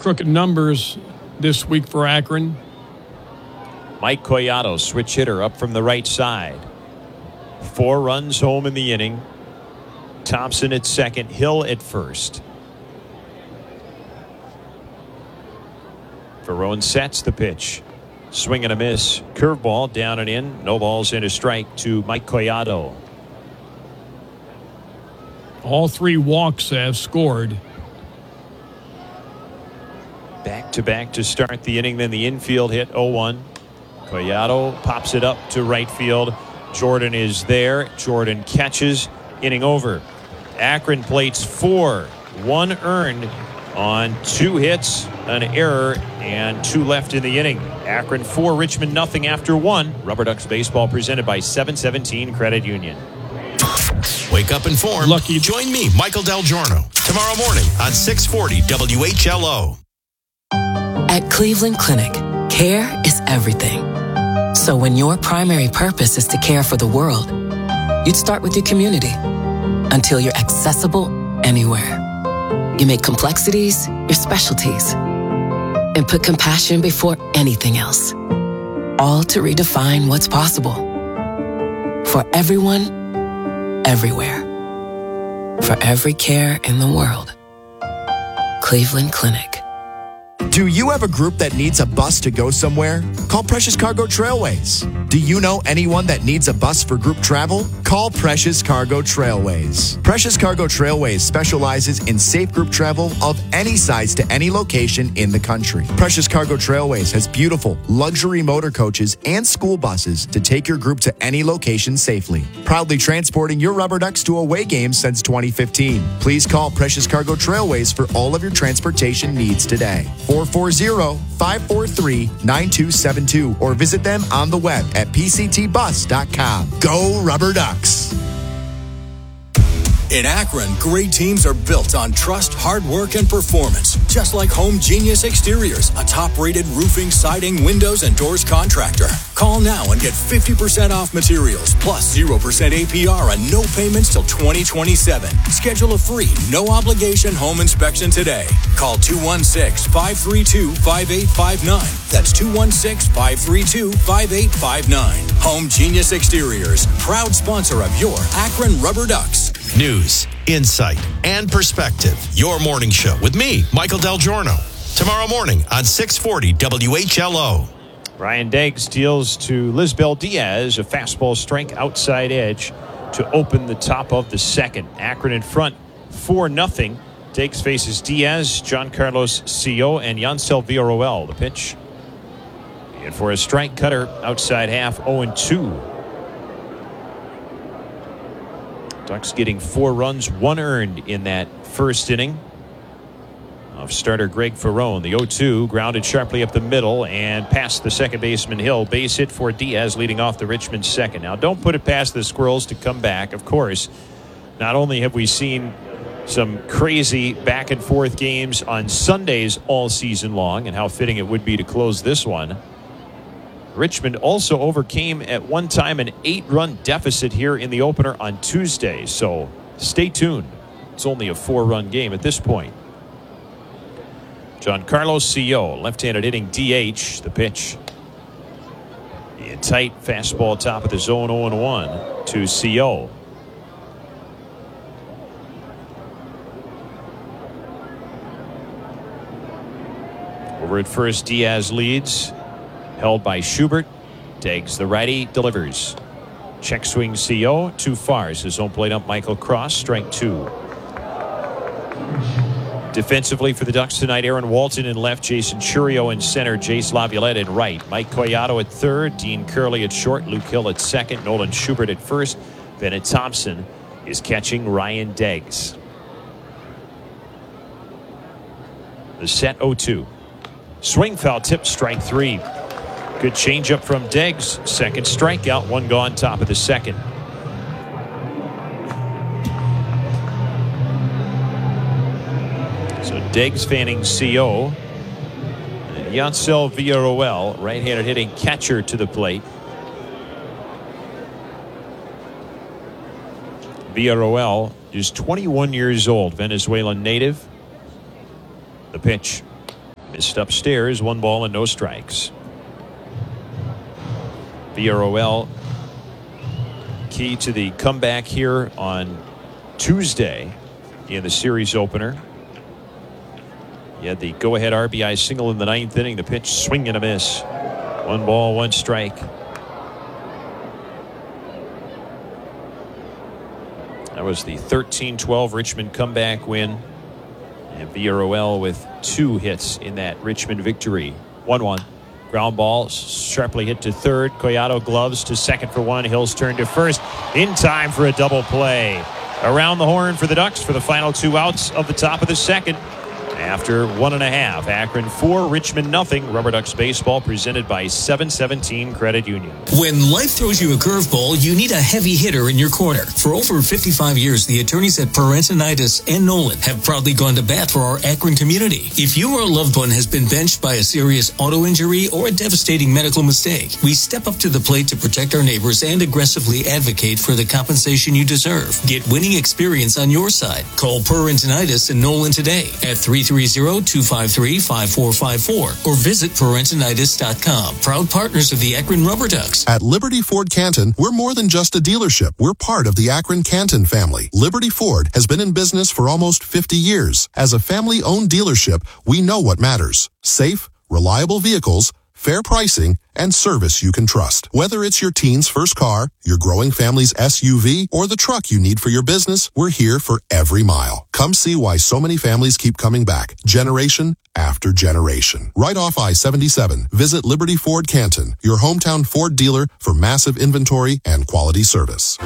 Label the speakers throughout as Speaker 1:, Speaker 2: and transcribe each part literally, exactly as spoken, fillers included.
Speaker 1: crooked numbers this week for Akron.
Speaker 2: Mike Collado, switch hitter, up from the right side. Four runs home in the inning. Thompson at second, Hill at first. Ferrone sets the pitch. Swing and a miss. Curveball down and in. No balls and a strike to Mike Collado.
Speaker 1: All three walks have scored.
Speaker 2: Back to back to start the inning. Then the infield hit oh one. Collado pops it up to right field. Jordan is there. Jordan catches. Inning over. Akron plates four. One earned on two hits, an error, and two left in the inning. Akron four, Richmond nothing after one. Rubber Ducks baseball presented by seven seventeen Credit Union.
Speaker 3: Wake up informed.
Speaker 1: Lucky.
Speaker 3: Join me, Michael Del Giorno, tomorrow morning on six forty W H L O.
Speaker 4: At Cleveland Clinic, care is everything. So when your primary purpose is to care for the world, you'd start with your community until you're accessible anywhere. You make complexities your specialties and put compassion before anything else. All to redefine what's possible. For everyone, everywhere. For every care in the world. Cleveland Clinic.
Speaker 5: Do you have a group that needs a bus to go somewhere? Call Precious Cargo Trailways. Do you know anyone that needs a bus for group travel? Call Precious Cargo Trailways. Precious Cargo Trailways specializes in safe group travel of any size to any location in the country. Precious Cargo Trailways has beautiful luxury motor coaches and school buses to take your group to any location safely. Proudly transporting your Rubber Ducks to away games since twenty fifteen. Please call Precious Cargo Trailways for all of your transportation needs today. four four zero, five four three, nine two seven two or visit them on the web at p c t bus dot com. Go Rubber Ducks!
Speaker 6: In Akron, great teams are built on trust, hard work, and performance. Just like Home Genius Exteriors, a top-rated roofing, siding, windows, and doors contractor. Call now and get fifty percent off materials, plus zero percent A P R and no payments till twenty twenty-seven. Schedule a free, no-obligation home inspection today. Call two one six, five three two, five eight five nine. That's two one six, five three two, five eight five nine. Home Genius Exteriors, proud sponsor of your Akron Rubber Ducks.
Speaker 3: News, insight, and perspective. Your morning show with me, Michael Del Giorno. Tomorrow morning on six forty W H L O.
Speaker 2: Ryan Deggs deals to Lisbel Diaz, a fastball strike outside edge to open the top of the second. Akron in front, four nothing. Deggs faces Diaz, John CarlosCio, and Yancel Villarroel. The pitch. And for a strike cutter outside half, oh and two. Ducks getting four runs, one earned in that first inning of starter Greg Ferrone. The oh two grounded sharply up the middle and past the second baseman Hill. Base hit for Diaz, leading off the Richmond second. Now, don't put it past the Squirrels to come back. Of course, not only have we seen some crazy back and forth games on Sundays all season long, and how fitting it would be to close this one, Richmond also overcame at one time an eight-run deficit here in the opener on Tuesday. So stay tuned. It's only a four-run game at this point. GiancarloCio, left-handed hitting D H. The pitch. A tight fastball top of the zone, oh and one toCio. Over at first, Diaz leads. Held by Schubert. Deggs, the righty, delivers. Check swing Co. Too far. His home plate up Michael Cross. Strike two. Defensively for the Ducks tonight, Aaron Walton in left, Jason Churio in center, Jace Laviolette in right. Mike Collado at third, Dean Curley at short, Luke Hill at second, Nolan Schubert at first. Bennett Thompson is catching Ryan Deggs. The set oh two. Swing foul tip, strike three. Good changeup from Deggs. Second strikeout, one gone, top of the second. So Deggs fanning Co. And Yancel Villarroel, right-handed hitting catcher, to the plate. Villarroel is twenty-one years old, Venezuelan native. The pitch. Missed upstairs, one ball and no strikes. V R O L key to the comeback here on Tuesday in the series opener. He had the go-ahead R B I single in the ninth inning. The pitch, swing and a miss. One ball, one strike. That was the thirteen twelve Richmond comeback win. And V R O L with two hits in that Richmond victory. one one. Ground ball sharply hit to third. Collado gloves to second for one. Hills turn to first in time for a double play. Around the horn for the Ducks for the final two outs of the top of the second. After one and a half, Akron four, Richmond nothing. Rubber Ducks baseball presented by seven seventeen Credit Union.
Speaker 7: When life throws you a curveball, you need a heavy hitter in your corner. For over fifty-five years, the attorneys at Parentinitis and Nolan have proudly gone to bat for our Akron community. If you or a loved one has been benched by a serious auto injury or a devastating medical mistake, we step up to the plate to protect our neighbors and aggressively advocate for the compensation you deserve. Get winning experience on your side. Call Parentinitis and Nolan today at three three zero, two five three, five four five four or visit Parentinitis dot com. Proud partners of the Akron Rubber Ducks.
Speaker 8: At Liberty Ford Canton, we're more than just a dealership. We're part of the Akron Canton family. Liberty Ford has been in business for almost fifty years. As a family-owned dealership, we know what matters. Safe, reliable vehicles, fair pricing, and service you can trust. Whether it's your teen's first car, your growing family's S U V, or the truck you need for your business, we're here for every mile. Come see why so many families keep coming back, generation after generation. Right off I seventy-seven, visit Liberty Ford Canton, your hometown Ford dealer for massive inventory and quality service.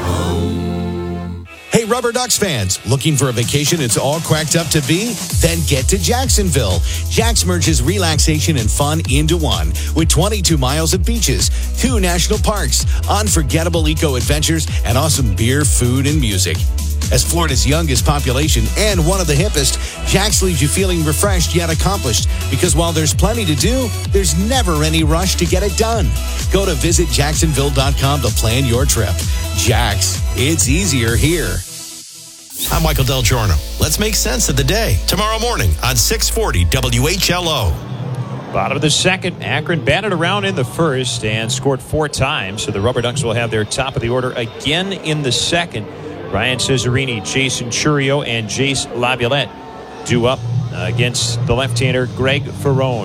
Speaker 9: Hey, Rubber Ducks fans, looking for a vacation it's all cracked up to be? Then get to Jacksonville. Jax merges relaxation and fun into one with twenty-two miles of beaches, two national parks, unforgettable eco-adventures, and awesome beer, food, and music. As Florida's youngest population and one of the hippest, Jax leaves you feeling refreshed yet accomplished because while there's plenty to do, there's never any rush to get it done. Go to visit jacksonville dot com to plan your trip. Jax, it's easier here.
Speaker 3: I'm Michael Del Giorno. Let's make sense of the day tomorrow morning on six forty W H L O.
Speaker 2: Bottom of the second, Akron batted around in the first and scored four times, so the Rubber Ducks will have their top of the order again in the second. Ryan Cesarini, Jason Churio, and Jace Laviolette due up against the left-hander Greg Ferrone.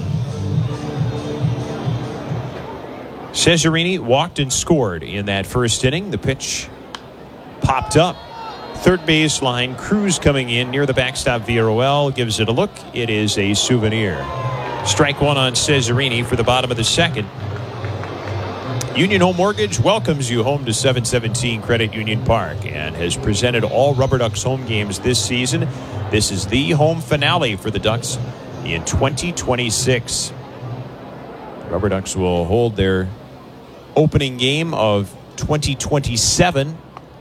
Speaker 2: Cesarini walked and scored in that first inning. The pitch popped up. Third baseline, Cruz coming in near the backstop. V R O L gives it a look. It is a souvenir. Strike one on Cesarini for the bottom of the second. Union Home Mortgage welcomes you home to seven seventeen Credit Union Park and has presented all Rubber Ducks home games this season. This is the home finale for the Ducks in twenty twenty-six. Rubber Ducks will hold their opening game of twenty twenty-seven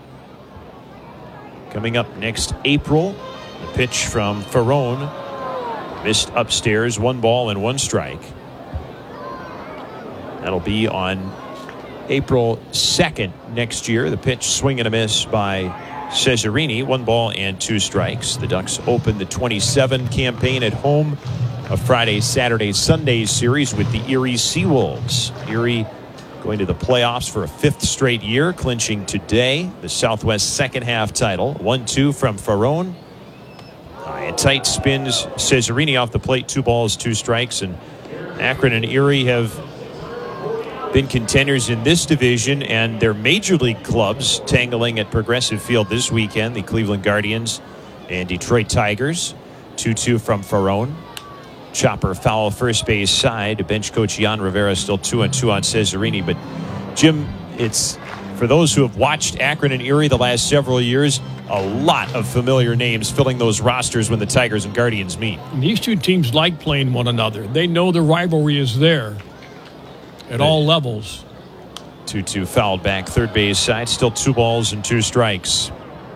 Speaker 2: coming up next April. The pitch from Ferrone missed upstairs, one ball and one strike. That'll be on April second next year. The pitch, swing and a miss by Cesarini, one ball and two strikes. The Ducks open the twenty-seven campaign at home, a Friday, Saturday, Sunday series with the Erie Seawolves. Erie going to the playoffs for a fifth straight year, clinching today the Southwest second half title. one two from Ferrone. High and tight spins Cesarini off the plate, two balls, two strikes. And Akron and Erie have been contenders in this division, and their major league clubs tangling at Progressive Field this weekend. The Cleveland Guardians and Detroit Tigers. two two from Ferrone. Chopper foul first base side. Bench coach Jan Rivera still two and two on Cesarini. But Jim, it's for those who have watched Akron and Erie the last several years, a lot of familiar names filling those rosters when the Tigers and Guardians meet.
Speaker 1: And these two teams like playing one another. They know the rivalry is there at all levels.
Speaker 2: two two fouled back third base side. Still two balls and two strikes.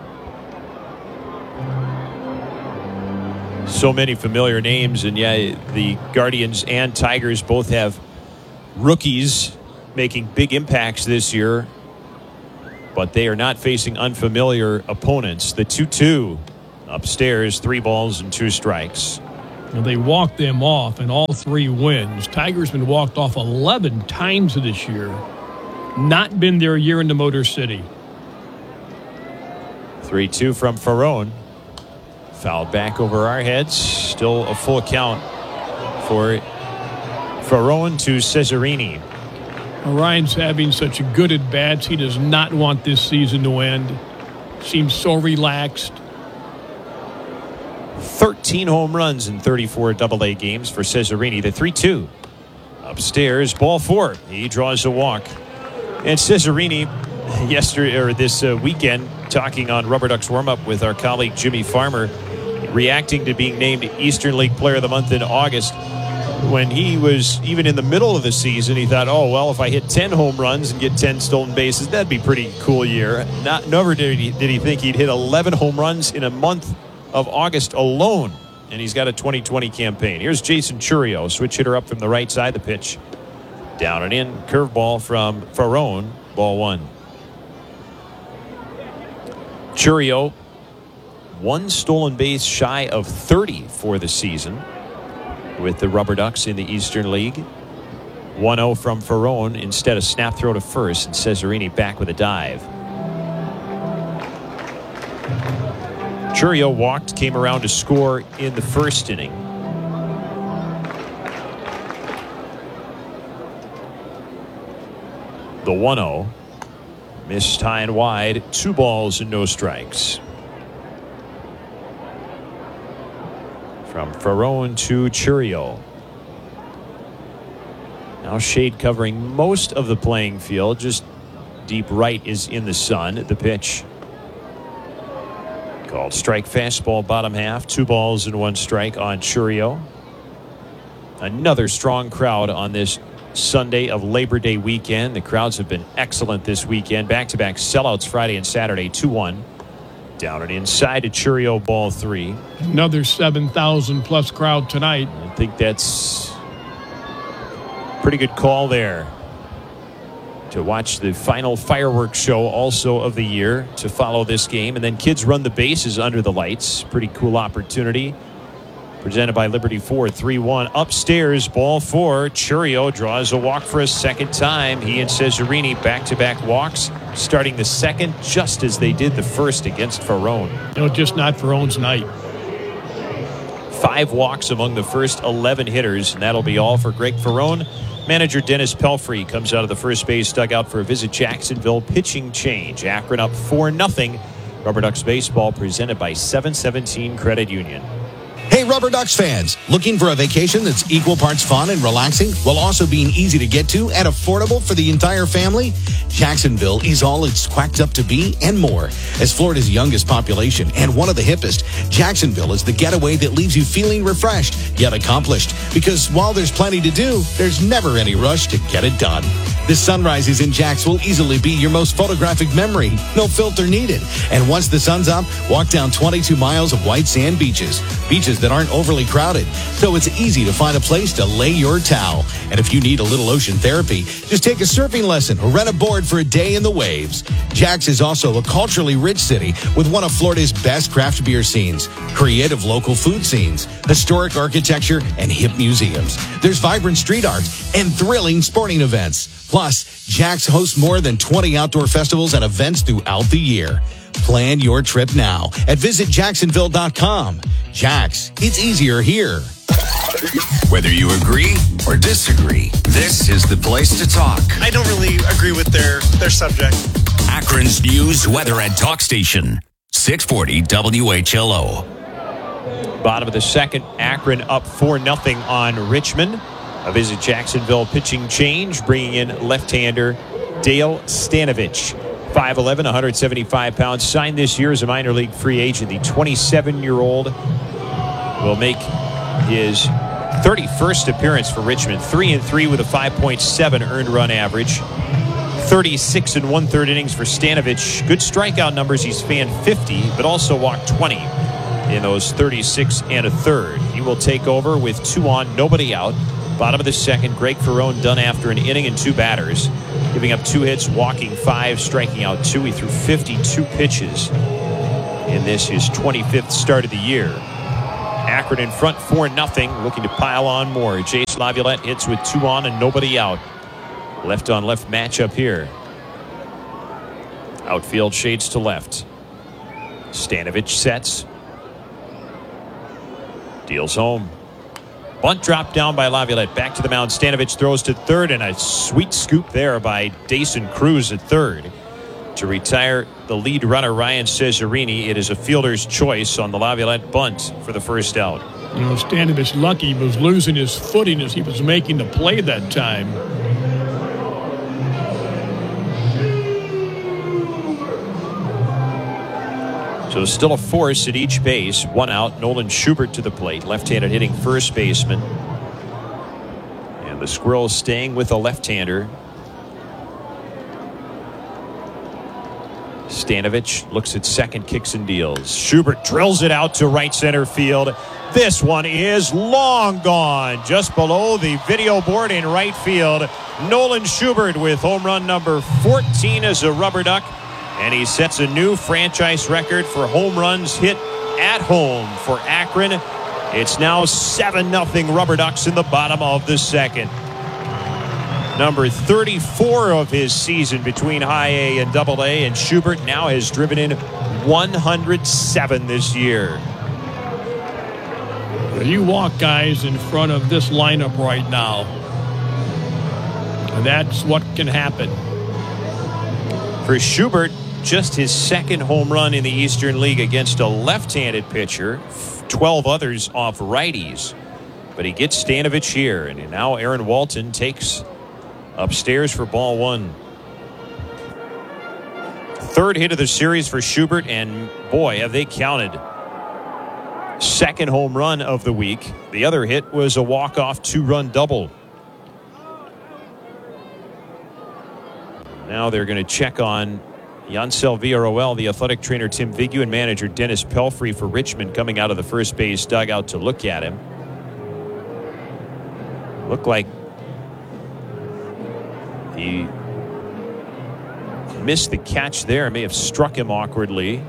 Speaker 2: So many familiar names, and yeah, the Guardians and Tigers both have rookies making big impacts this year, but they are not facing unfamiliar opponents. The two two upstairs, three balls and two strikes.
Speaker 1: And they walked them off in all three wins. Tigers been walked off eleven times this year. Not been their year in the Motor City.
Speaker 2: three two from Ferrone. Fouled back over our heads. Still a full count for Ferrone to Cesarini.
Speaker 1: Ryan's having such a good at bats. He does not want this season to end. Seems so relaxed.
Speaker 2: thirteen home runs in thirty-four double A games for Cesarini. The three two. Upstairs, ball four. He draws a walk. And Cesarini, yesterday or this uh, weekend, talking on Rubber Ducks warm-up with our colleague Jimmy Farmer, reacting to being named Eastern League Player of the Month in August. When he was even in the middle of the season, he thought, oh, well, if I hit ten home runs and get ten stolen bases, that'd be a pretty cool year. Not, never did he, did he think he'd hit eleven home runs in a month of August alone. And he's got a twenty twenty campaign. Here's Jason Chourio, switch hitter up from the right side. The pitch down and in. Curveball from Ferrone. Ball one. Chourio, one stolen base shy of thirty for the season with the Rubber Ducks in the Eastern League. one oh from Ferrone. Instead, a snap throw to first, and Cesarini back with a dive. Chourio walked, came around to score in the first inning. The one oh. Missed high and wide. Two balls and no strikes. From Ferrone to Chourio. Now shade covering most of the playing field. Just deep right is in the sun. The pitch called strike fastball bottom half. Two balls and one strike on Chourio. Another strong crowd on this Sunday of Labor Day weekend. The crowds have been excellent this weekend. Back-to-back sellouts Friday and Saturday. two one. Down and inside to Chourio, ball three.
Speaker 1: Another seven thousand plus crowd tonight.
Speaker 2: I think that's a pretty good call there. To watch the final fireworks show also of the year to follow this game. And then kids run the bases under the lights. Pretty cool opportunity. Presented by Liberty Ford. three one. Upstairs, ball four. Chourio draws a walk for a second time. He and Cesarini back-to-back walks, starting the second just as they did the first against Ferrone.
Speaker 1: You know, just not Ferrone's night.
Speaker 2: Five walks among the first eleven hitters, and that'll be all for Greg Ferrone. Manager Dennis Pelfrey comes out of the first base dugout for a Visit Jacksonville pitching change. Akron up four nothing. Rubber Ducks baseball presented by seven seventeen Credit Union.
Speaker 9: Hey, Rubber Ducks fans, looking for a vacation that's equal parts fun and relaxing while also being easy to get to and affordable for the entire family? Jacksonville is all it's quacked up to be and more. As Florida's youngest population and one of the hippest, Jacksonville is the getaway that leaves you feeling refreshed yet accomplished. Because while there's plenty to do, there's never any rush to get it done. The sunrises in Jax will easily be your most photographic memory. No filter needed. And once the sun's up, walk down twenty-two miles of white sand beaches. Beaches that aren't overly crowded, so it's easy to find a place to lay your towel. And if you need a little ocean therapy, just take a surfing lesson or rent a board for a day in the waves. Jax is also a culturally rich city with one of Florida's best craft beer scenes, creative local food scenes, historic architecture, and hip museums. There's vibrant street art and thrilling sporting events. Plus, Jax hosts more than twenty outdoor festivals and events throughout the year. Plan your trip now at visit jacksonville dot com. Jax, it's easier here.
Speaker 10: Whether you agree or disagree, this is the place to talk.
Speaker 11: I don't really agree with their, their subject.
Speaker 10: Akron's news, weather, and talk station. six forty W H L O.
Speaker 2: Bottom of the second, Akron up four nothing on Richmond. A Visit Jacksonville pitching change, bringing in left-hander Dale Stanovich. five eleven, one hundred seventy-five pounds. Signed this year as a minor league free agent. The twenty-seven-year-old will make his thirty-first appearance for Richmond. three and three with a five point seven earned run average. thirty-six and one-third innings for Stanovich. Good strikeout numbers. He's fanned fifty, but also walked twenty in those thirty-six and a third. He will take over with two on, nobody out. Bottom of the second, Greg Ferrone done after an inning and two batters, giving up two hits, walking five, striking out two. He threw fifty-two pitches in this, his twenty-fifth start of the year. Akron in front four nothing, looking to pile on more. Jace Laviolette hits with two on and nobody out. Left on left matchup here. Outfield shades to left. Stanovich sets. Deals home. Bunt dropped down by Laviolette. Back to the mound. Stanovich throws to third, and a sweet scoop there by Dason Cruz at third to retire the lead runner, Ryan Cesarini. It is a fielder's choice on the Laviolette bunt for the first out.
Speaker 1: You know, Stanovich lucky was losing his footing as he was making the play that time.
Speaker 2: So still a force at each base. One out. Nolan Schubert to the plate. Left-handed hitting first baseman. And the Squirrels staying with a left-hander. Stanovich looks at second, kicks and deals. Schubert drills it out to right center field. This one is long gone. Just below the video board in right field. Nolan Schubert with home run number fourteen as a Rubber Duck. And he sets a new franchise record for home runs hit at home for Akron. It's now seven nothing Rubber Ducks in the bottom of the second. Number thirty-four of his season between high A and double A, and Schubert now has driven in one hundred seven this year.
Speaker 1: You walk guys in front of this lineup right now, and that's what can happen.
Speaker 2: For Schubert, just his second home run in the Eastern League against a left-handed pitcher, twelve others off righties. But he gets Stanovich here, and now Aaron Walton takes upstairs for ball one. Third hit of the series for Schubert, and boy, have they counted. Second home run of the week. The other hit was a walk-off two-run double. Now they're going to check on Yancel Villarroel, the athletic trainer Tim Vigue, and manager Dennis Pelfrey for Richmond coming out of the first base dugout to look at him. Looked like he missed the catch there. May have struck him awkwardly.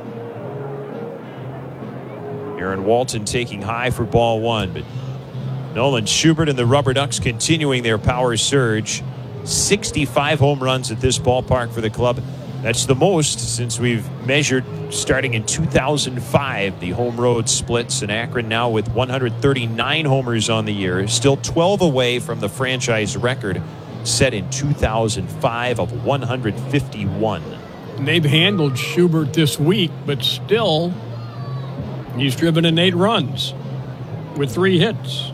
Speaker 2: Aaron Walton taking high for ball one, but Nolan Schubert and the Rubber Ducks continuing their power surge. sixty-five home runs at this ballpark for the club. That's the most since we've measured starting in two thousand five, the home road splits. And Akron now with one hundred thirty-nine homers on the year, still twelve away from the franchise record set in two thousand five of one hundred fifty-one.
Speaker 1: And they've handled Schubert this week, but still he's driven in eight runs with three hits.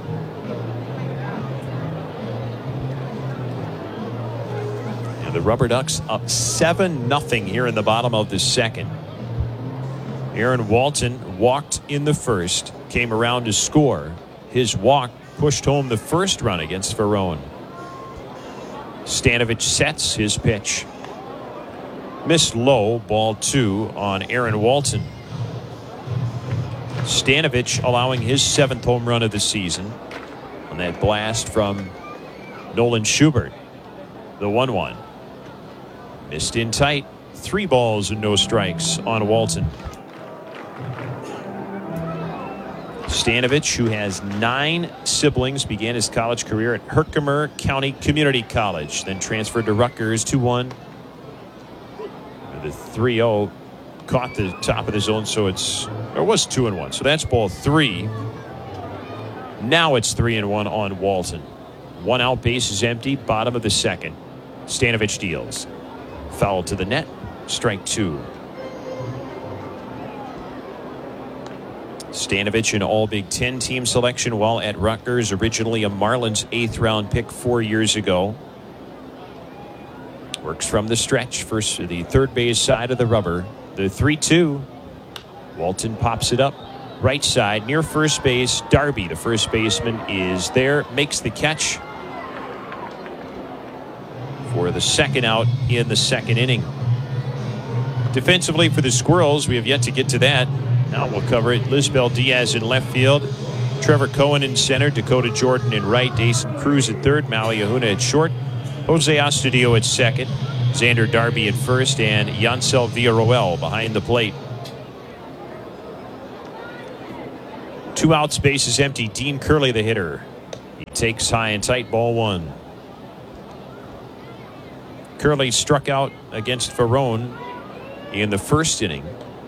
Speaker 2: The Rubber Ducks up seven nothing here in the bottom of the second. Aaron Walton walked in the first, came around to score. His walk pushed home the first run against Verone. Stanovich sets his pitch. Missed low, ball two on Aaron Walton. Stanovich allowing his seventh home run of the season on that blast from Nolan Schubert. The one one. Missed in tight. Three balls and no strikes on Walton. Stanovich, who has nine siblings, began his college career at Herkimer County Community College, then transferred to Rutgers two one. The three oh caught the top of the zone, so it's or it was two and one. So that's ball three. Now it's three and one on Walton. One out, base is empty, bottom of the second. Stanovich deals. Foul to the net, strike two. Stanovich, an all Big Ten team selection while at Rutgers, originally a Marlins eighth round pick four years ago. Works from the stretch for the third base side of the rubber. The three two. Walton pops it up right side near first base. Darby, the first baseman, is there, makes the catch for the second out in the second inning. Defensively for the Squirrels, we have yet to get to that. Now we'll cover it. Lisbel Diaz in left field. Trevor Cohen in center. Dakota Jordan in right. Dason Cruz at third. Maui Ahuna at short. Jose Astudillo at second. Xander Darby at first. And Yancel Villarroel behind the plate. Two outs, bases empty. Dean Curley, the hitter. He takes high and tight, ball one. Curley struck out against Ferrone in the first inning.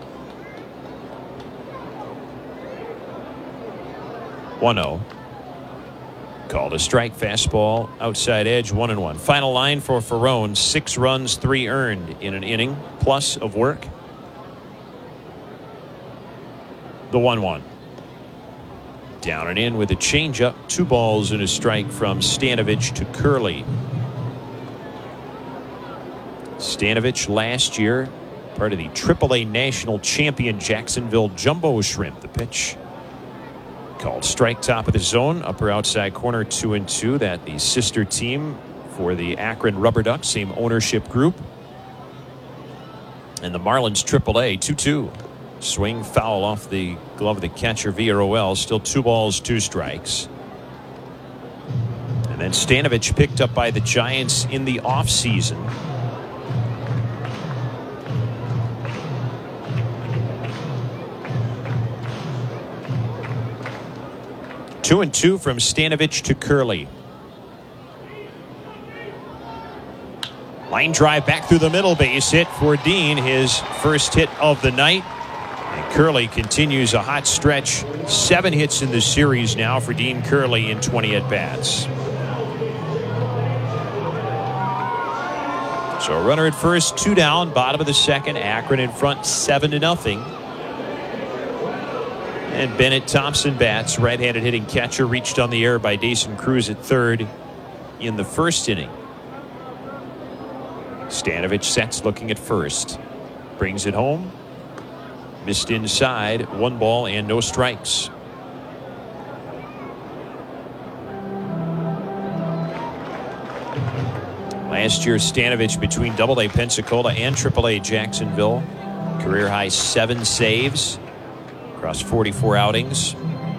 Speaker 2: one oh. Called a strike, fastball, outside edge, one and one. Final line for Ferrone, six runs, three earned in an inning plus of work. The one one. Down and in with a changeup, two balls and a strike from Stanovich to Curley. Stanovich last year, part of the triple A national champion Jacksonville Jumbo Shrimp. The pitch called strike, top of the zone, upper outside corner, two and two. That the sister team for the Akron Rubber Ducks, same ownership group. And the Marlins triple A, two two. Swing foul off the glove of the catcher via O L. Still two balls, two strikes. And then Stanovich picked up by the Giants in the offseason. Two and two from Stanovich to Curley. Line drive back through the middle, base hit for Dean, his first hit of the night. And Curley continues a hot stretch. Seven hits in the series now for Dean Curley in twenty at-bats. So a runner at first, two down, bottom of the second. Akron in front, seven to nothing. And Bennett Thompson bats. Right-handed hitting catcher reached on the air by Dason Cruz at third in the first inning. Stanovich sets, looking at first. Brings it home. Missed inside. One ball and no strikes. Last year, Stanovich between double A Pensacola and triple A Jacksonville. Career high seven saves across forty-four outings.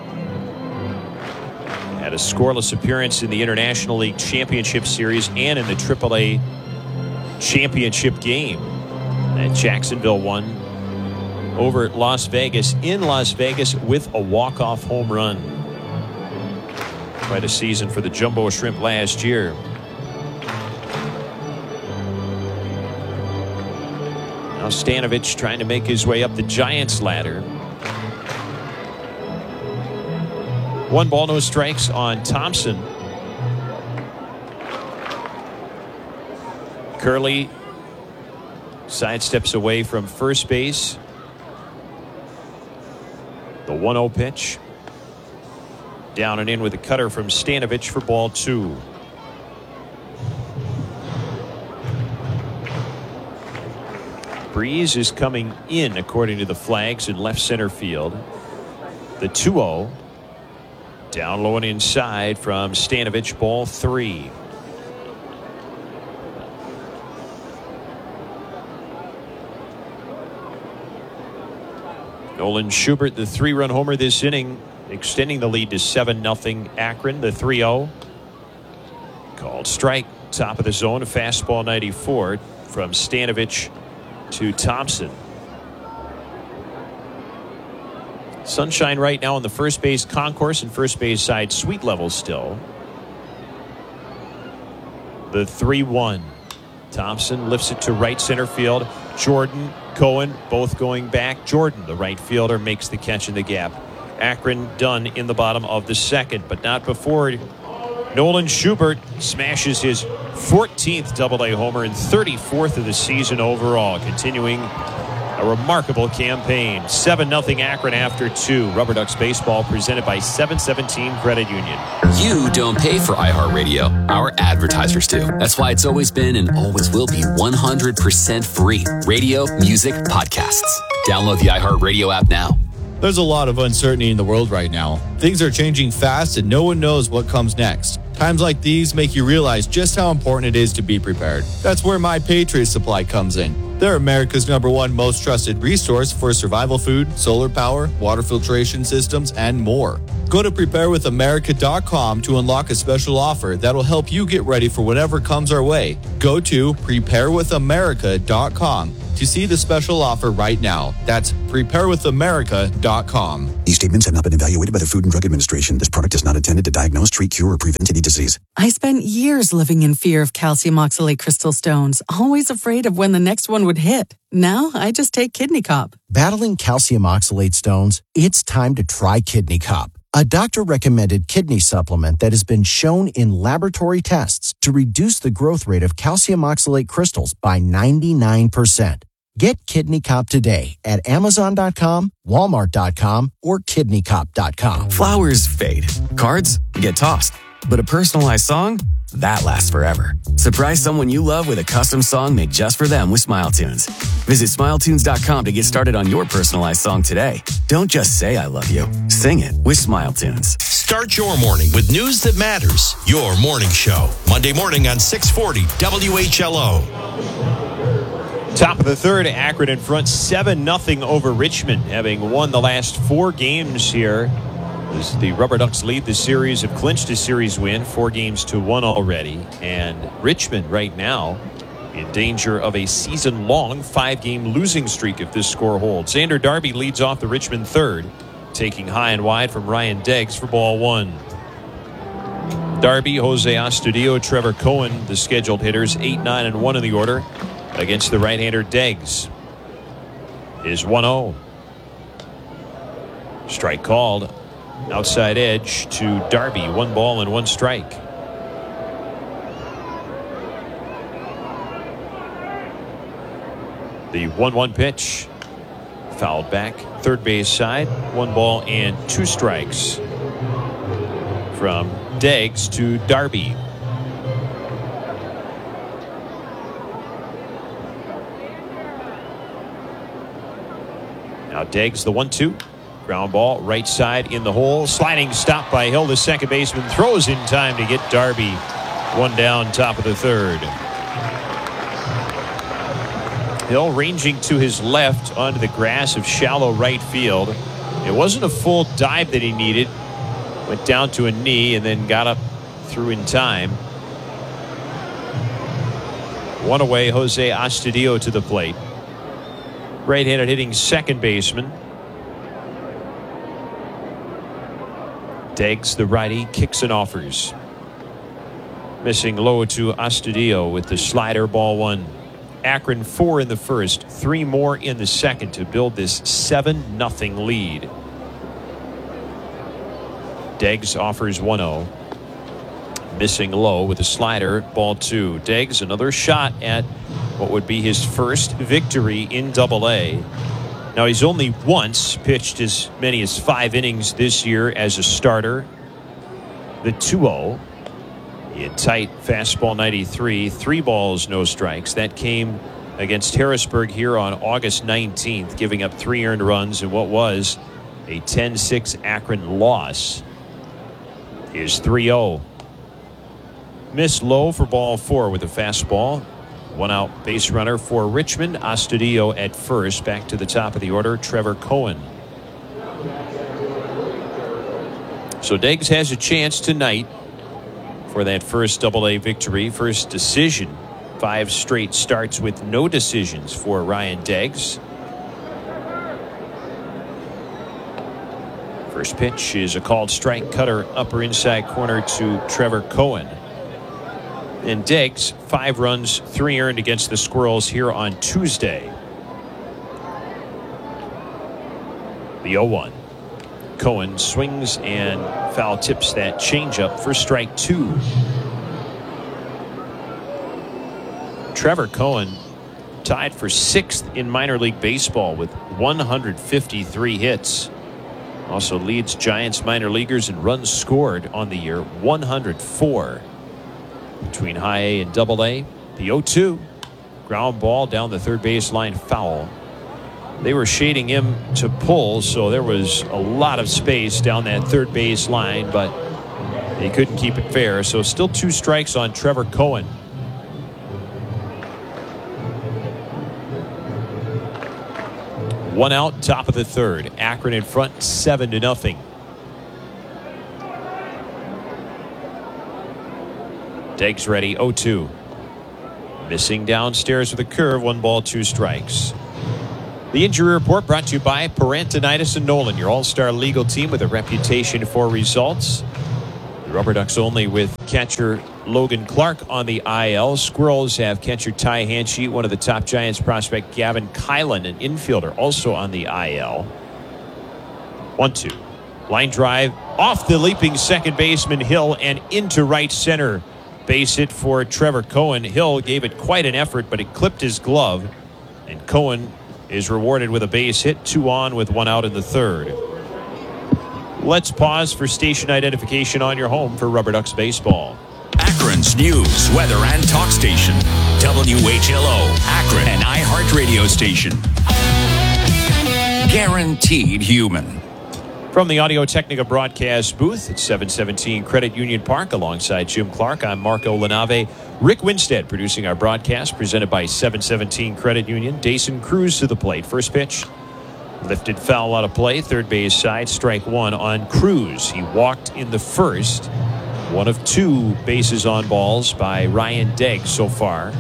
Speaker 2: Had a scoreless appearance in the International League Championship Series and in the triple A Championship game that Jacksonville won over at Las Vegas, in Las Vegas, with a walk-off home run. Quite a season for the Jumbo Shrimp last year. Now Stanovich trying to make his way up the Giants ladder. One ball, no strikes on Thompson. Curley sidesteps away from first base. The one oh pitch. Down and in with a cutter from Stanovich for ball two. Breeze is coming in according to the flags in left center field. The two oh. Down low and inside from Stanovich, ball three. Nolan Schubert, the three-run homer this inning, extending the lead to seven nothing Akron. The three oh. Called strike, top of the zone, a fastball ninety-four from Stanovich to Thompson. Sunshine right now on the first base concourse and first base side suite level still. The three one. Thompson lifts it to right center field. Jordan, Cohen, both going back. Jordan, the right fielder, makes the catch in the gap. Akron done in the bottom of the second, but not before Nolan Schubert smashes his fourteenth double A homer and thirty-fourth of the season overall, continuing a remarkable campaign. seven nothing Akron after two. Rubber Ducks baseball presented by seven seventeen Credit Union.
Speaker 12: You don't pay for iHeartRadio. Our advertisers do. That's why it's always been and always will be one hundred percent free. Radio, music, podcasts. Download the iHeartRadio app now.
Speaker 13: There's a lot of uncertainty in the world right now. Things are changing fast and no one knows what comes next. Times like these make you realize just how important it is to be prepared. That's where My Patriot Supply comes in. They're America's number one most trusted resource for survival food, solar power, water filtration systems, and more. Go to prepare with america dot com to unlock a special offer that'll help you get ready for whatever comes our way. Go to prepare with america dot com to see the special offer right now. That's prepare with america dot com.
Speaker 14: These statements have not been evaluated by the Food and Drug Administration. This product is not intended to diagnose, treat, cure, or prevent any disease.
Speaker 15: I spent years living in fear of calcium oxalate crystal stones, always afraid of when the next one would hit. Now I just take Kidney Cop.
Speaker 16: Battling calcium oxalate stones? It's time to try Kidney Cop, a doctor-recommended kidney supplement that has been shown in laboratory tests to reduce the growth rate of calcium oxalate crystals by ninety-nine percent. Get Kidney Cop today at amazon dot com, walmart dot com, or kidney cop dot com.
Speaker 17: Flowers fade. Cards get tossed. But a personalized song? That lasts forever. Surprise someone you love with a custom song made just for them with Smile Tunes. Visit smile tunes dot com to get started on your personalized song today. Don't just say I love you. Sing it with Smile Tunes.
Speaker 3: Start your morning with news that matters. Your morning show. Monday morning on six forty W H L O.
Speaker 2: Top of the third, Akron in front seven nothing over Richmond, having won the last four games here. As the Rubber Ducks lead the series, have clinched a series win, four games to one already. And Richmond right now in danger of a season-long five-game losing streak if this score holds. Xander Darby leads off the Richmond third, taking high and wide from Ryan Deggs for ball one. Darby, Jose Astudillo, Trevor Cohen, the scheduled hitters, eight, nine, and one in the order against the right-hander Deggs. Is one oh. Strike called. Outside edge to Darby. One ball and one strike. The one one pitch. Fouled back. Third base side. One ball and two strikes. From Deggs to Darby. Now Deggs the one two. Ground ball, right side in the hole. Sliding stop by Hill. The second baseman throws in time to get Darby. One down, top of the third. Hill ranging to his left onto the grass of shallow right field. It wasn't a full dive that he needed. Went down to a knee and then got up through in time. One away, Jose Astudillo to the plate. Right-handed hitting second baseman. Deggs, the righty, kicks and offers. Missing low to Astudillo with the slider, ball one. Akron four in the first, three more in the second to build this seven nothing lead. Deggs offers one oh. Missing low with a slider, ball two. Deggs, another shot at what would be his first victory in Double A. Now, he's only once pitched as many as five innings this year as a starter. The two oh. He had tight fastball ninety-three, three balls, no strikes. That came against Harrisburg here on August nineteenth, giving up three earned runs in what was a ten six Akron loss. Here's three oh. Missed low for ball four with a fastball. One out base runner for Richmond. Astudillo at first. Back to the top of the order, Trevor Cohen. So Deggs has a chance tonight for that first Double A victory, first decision. Five straight starts with no decisions for Ryan Deggs. First pitch is a called strike, cutter upper inside corner to Trevor Cohen. And Deggs, five runs, three earned against the Squirrels here on Tuesday. The oh one. Cohen swings and foul tips that changeup for strike two. Trevor Cohen tied for sixth in minor league baseball with one hundred fifty-three hits. Also leads Giants minor leaguers in runs scored on the year, one hundred four. Between high A and double A, the oh two. Ground ball down the third baseline, foul. They were shading him to pull, so there was a lot of space down that third base line, but they couldn't keep it fair. So still two strikes on Trevor Cohen. One out, top of the third. Akron in front, seven to nothing. Deggs ready, oh two. Missing downstairs with a curve, one ball, two strikes. The injury report brought to you by Parentinitis and Nolan, your all-star legal team with a reputation for results. The Rubber Ducks only with catcher Logan Clark on the I L. Squirrels have catcher Ty Hanchey, one of the top Giants prospect Gavin Kylan, an infielder, also on the I L. one two. Line drive off the leaping second baseman Hill and into right center. Base hit for Trevor Cohen. Hill gave it quite an effort, but it clipped his glove. And Cohen is rewarded with a base hit, two on with one out in the third. Let's pause for station identification on your home for Rubber Ducks baseball.
Speaker 10: Akron's news, weather, and talk station. W H L O, Akron, an iHeart radio station. Guaranteed human.
Speaker 2: From the Audio Technica broadcast booth at seven seventeen Credit Union Park alongside Jim Clark, I'm Marco Lanave. Rick Winstead producing our broadcast presented by seven seventeen Credit Union. Dason Cruz to the plate. First pitch. Lifted foul out of play. Third base side. Strike one on Cruz. He walked in the first. One of two bases on balls by Ryan Deggs so far.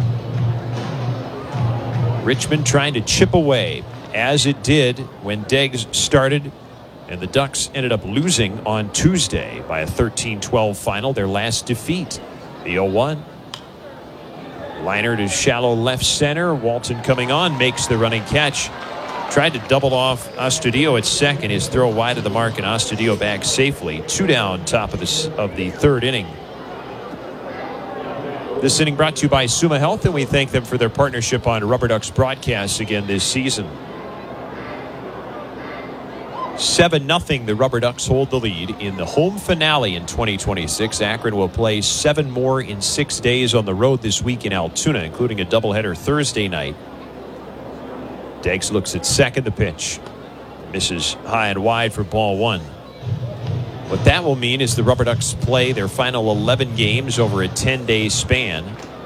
Speaker 2: Richmond trying to chip away, as it did when Deggs started. And the Ducks ended up losing on Tuesday by a thirteen twelve final, their last defeat. The oh one. Liner to shallow left center. Walton coming on, makes the running catch. Tried to double off Astudillo at second. His throw wide of the mark, and Astudillo back safely. Two down, top of, this, of the third inning. This inning brought to you by Suma Health, and we thank them for their partnership on Rubber Ducks broadcasts again this season. seven nothing, the Rubber Ducks hold the lead in the home finale in twenty twenty-six. Akron will play seven more in six days on the road this week in Altoona, including a doubleheader Thursday night. Deggs looks at second. The pitch misses high and wide for ball one. What that will mean is the Rubber Ducks play their final eleven games over a ten-day span,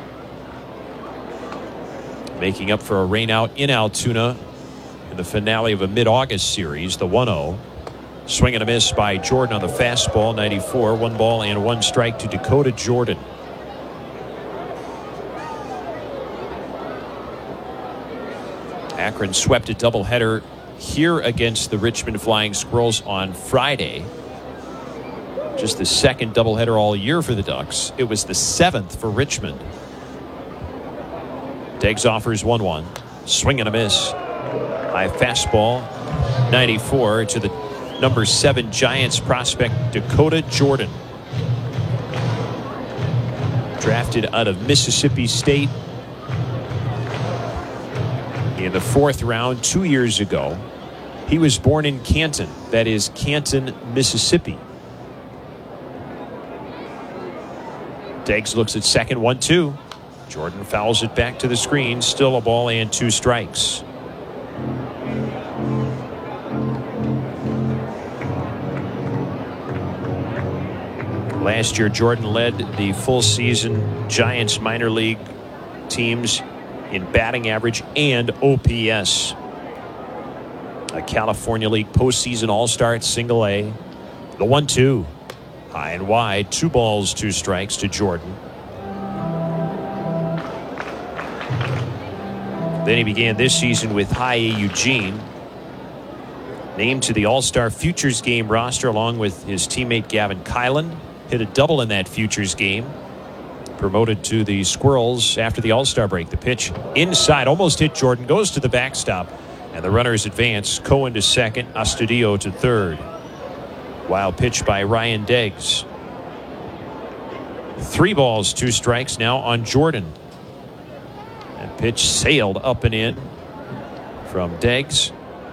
Speaker 2: making up for a rainout in Altoona in the finale of a mid-August series. The one oh. Swing and a miss by Jordan on the fastball. ninety-four. One ball and one strike to Dakota Jordan. Akron swept a doubleheader here against the Richmond Flying Squirrels on Friday. Just the second doubleheader all year for the Ducks. It was the seventh for Richmond. Deggs offers one one. Swing and a miss. High fastball. ninety-four to the number seven Giants prospect Dakota Jordan. Drafted out of Mississippi State in the fourth round two years ago. He was born in Canton, that is Canton, Mississippi. Deggs looks at second, one two. Jordan fouls it back to the screen. Still a ball and two strikes. Last year, Jordan led the full season Giants minor league teams in batting average and O P S. A California League postseason all-star at single A. The one two. High and wide. Two balls, two strikes to Jordan. Then he began this season with High A Eugene. Named to the All-Star Futures Game roster along with his teammate Gavin Kylan. Hit a double in that Futures game. Promoted to the Squirrels after the All-Star break. The pitch inside, almost hit Jordan, goes to the backstop, and the runners advance. Cohen to second, Astudillo to third. Wild pitch by Ryan Deggs. Three balls, two strikes now on Jordan. And pitch sailed up and in from Deggs.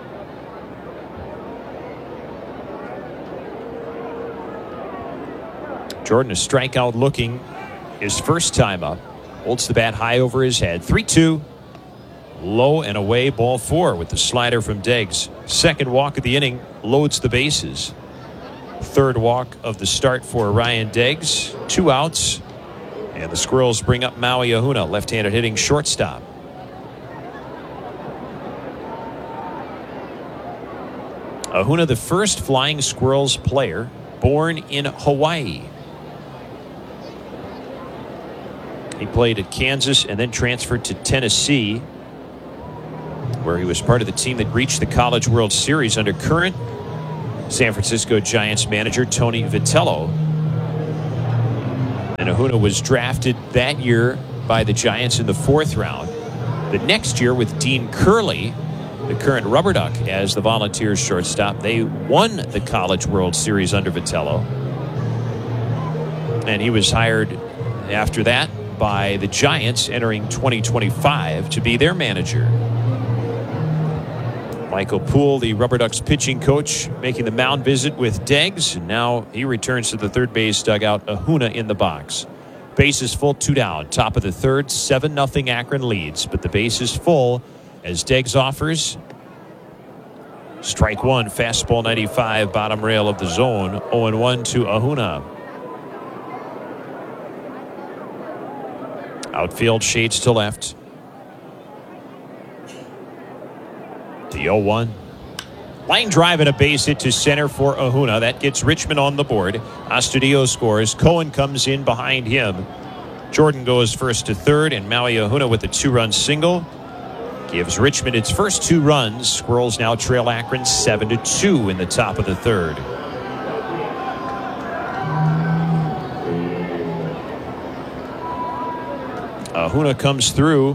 Speaker 2: Jordan a strikeout looking. His first time up. Holds the bat high over his head. three two. Low and away, ball four with the slider from Deggs. Second walk of the inning, loads the bases. Third walk of the start for Ryan Deggs. Two outs. And the Squirrels bring up Maui Ahuna, left-handed hitting shortstop. Ahuna, the first Flying Squirrels player born in Hawaii. He played at Kansas and then transferred to Tennessee, where he was part of the team that reached the College World Series under current San Francisco Giants manager Tony Vitello. And Ahuna was drafted that year by the Giants in the fourth round. The next year with Dean Curley, the current Rubber Duck, as the Volunteers shortstop, they won the College World Series under Vitello. And he was hired after that by the Giants entering twenty twenty-five to be their manager. Michael Poole, the Rubber Ducks pitching coach, making the mound visit with Deggs. And now he returns to the third base dugout. Ahuna in the box. Bases full, two down. Top of the third, seven nothing Akron leads. But the base is full as Deggs offers. Strike one, fastball ninety-five, bottom rail of the zone. oh and one to Ahuna. Outfield shades to left. The oh one. Line drive and a base hit to center for Ahuna. That gets Richmond on the board. Astudillo scores. Cohen comes in behind him. Jordan goes first to third, and Maui Ahuna with a two-run single gives Richmond its first two runs. Squirrels now trail Akron seven to two in the top of the third. Ahuna comes through.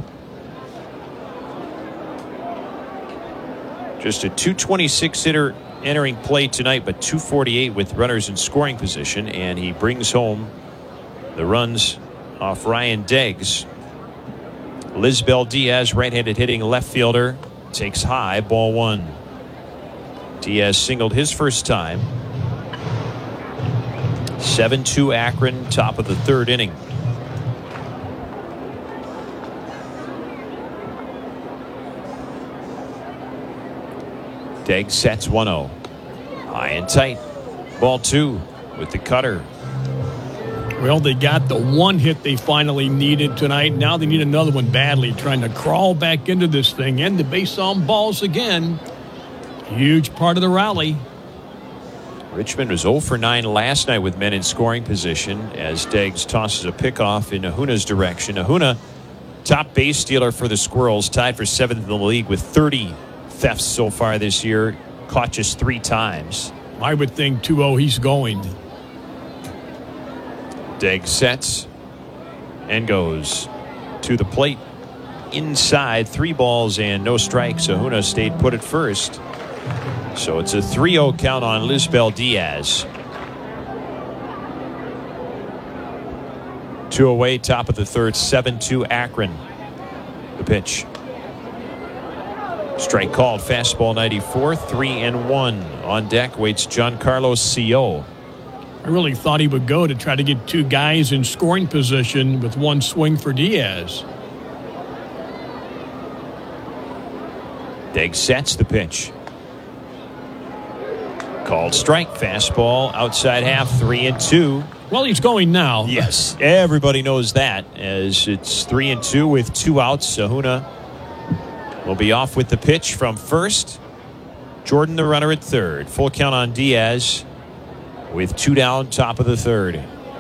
Speaker 2: Just a two twenty-six hitter entering play tonight, but two forty-eight with runners in scoring position, and he brings home the runs off Ryan Deggs. Lisbel Diaz, right-handed hitting left fielder, takes high, ball one. Diaz singled his first time. seven two Akron, top of the third inning. Deggs sets one oh. High and tight. Ball two with the cutter.
Speaker 1: Well, they got the one hit they finally needed tonight. Now they need another one badly, trying to crawl back into this thing. And the base on balls again. Huge part of the rally.
Speaker 2: Richmond was oh for nine last night with men in scoring position as Deggs tosses a pickoff in Ahuna's direction. Ahuna, top base stealer for the Squirrels, tied for seventh in the league with thirty thefts so far this year. Caught just three times.
Speaker 1: I would think two oh, he's going.
Speaker 2: Deggs sets and goes to the plate. Inside, three balls and no strikes. Ahuna stayed put at first. So it's a three oh count on Lisbel Diaz. Two away, top of the third, seven two Akron. The pitch. Strike called, fastball ninety-four, three and one. On deck waits Giancarlo Sio.
Speaker 1: I really thought he would go to try to get two guys in scoring position with one swing for Diaz.
Speaker 2: Deggs sets the pitch. Called strike, fastball outside half, three and two.
Speaker 1: Well, he's going now.
Speaker 2: Yes, everybody knows that, as it's three and two with two outs. Ahuna will be off with the pitch from first. Jordan the runner at third. Full count on Diaz with two down, top of the third.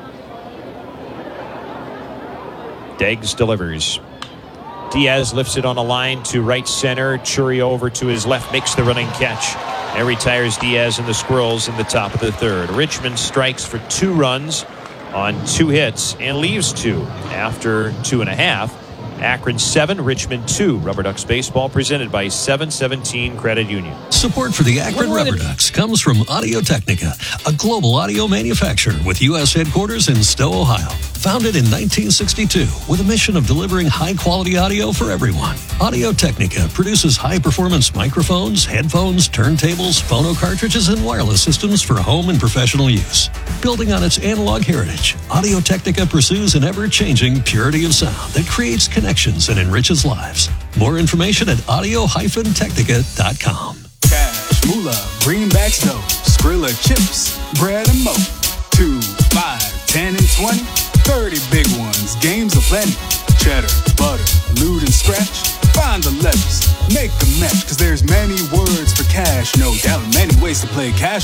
Speaker 2: Deggs delivers. Diaz lifts it on a line to right center. Churio over to his left, makes the running catch. And retires Diaz and the Squirrels in the top of the third. Richmond strikes for two runs on two hits and leaves two after two and a half. Akron seven, Richmond two. Rubber Ducks baseball presented by seven seventeen Credit Union.
Speaker 18: Support for the Akron Rubber Ducks comes from Audio Technica, a global audio manufacturer with U S headquarters in Stowe, Ohio. Founded in nineteen sixty-two with a mission of delivering high-quality audio for everyone. Audio Technica produces high-performance microphones, headphones, turntables, phono cartridges, and wireless systems for home and professional use. Building on its analog heritage, Audio Technica pursues an ever-changing purity of sound that creates connections and enriches lives. More information at audio dash technica dot com.
Speaker 19: Cash, moolah, greenbacks, dough, Skrilla chips, bread and mo. Two, five, ten, and twenty. thirty big ones, games aplenty. Cheddar, butter, loot and scratch. Find the letters, make a match, cause there's many words for cash. No doubt, many ways to play cash.